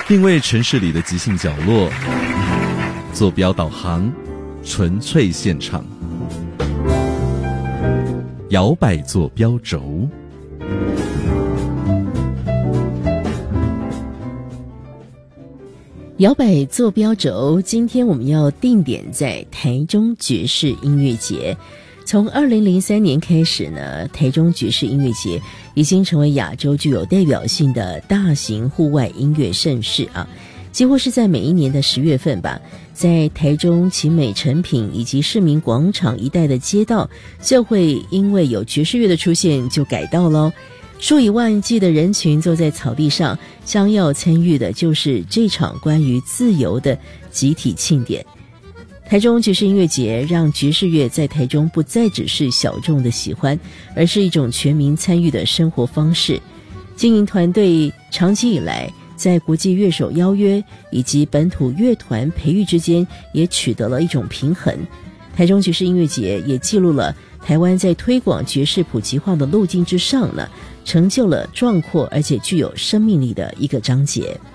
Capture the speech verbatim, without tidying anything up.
定位城市里的即兴角落，坐标导航，纯粹现场，摇摆坐标轴。 摇摆坐标轴，今天我们要定点在台中爵士音乐节。从二零零三年开始呢，台中爵士音乐节已经成为亚洲具有代表性的大型户外音乐盛事啊，几乎是在每一年的十月份吧，在台中奇美诚品以及市民广场一带的街道，就会因为有爵士乐的出现就改道咯。数以万计的人群坐在草地上，将要参与的就是这场关于自由的集体庆典。台中爵士音乐节让爵士乐在台中不再只是小众的喜欢，而是一种全民参与的生活方式。经营团队长期以来在国际乐手邀约以及本土乐团培育之间也取得了一种平衡。台中爵士音乐节也记录了台湾在推广爵士普及化的路径之上呢，成就了壮阔而且具有生命力的一个章节。